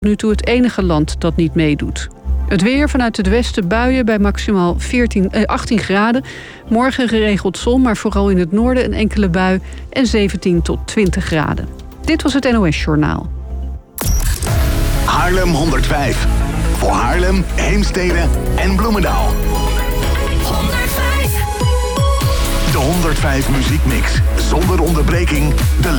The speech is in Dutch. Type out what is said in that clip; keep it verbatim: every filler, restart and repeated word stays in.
nu toe het enige land dat niet meedoet. Het weer: vanuit het westen buien bij maximaal veertien, eh, achttien graden. Morgen geregeld zon, maar vooral in het noorden een enkele bui en zeventien tot twintig graden. Dit was het N O S Journaal. Haarlem honderdvijf. Voor Haarlem, Heemstede en Bloemendaal. honderdvijf. De honderdvijf muziekmix. Zonder onderbreking. De